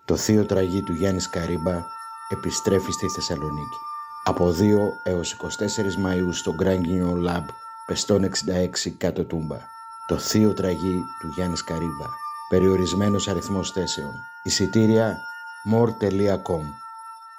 Το θείο τραγί του Γιάννη Καρύμπα επιστρέφει στη Θεσσαλονίκη. Από 2 έως 24 Μαΐου στο Grand Guignol Lab, Πεστών 66 κάτω Τούμπα. Το θείο τραγί του Γιάννη Καρύμπα. Περιορισμένος αριθμός θέσεων. Εισιτήρια more.com.